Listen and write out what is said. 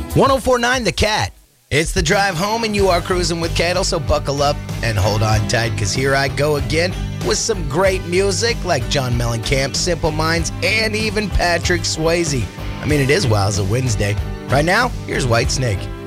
1049 The Cat. It's the drive home, and you are cruising with Cattle, so buckle up and hold on tight, because here I go again with some great music like John Mellencamp, Simple Minds, and even Patrick Swayze. I mean, it is Wowza Wednesday. Right now, here's Whitesnake.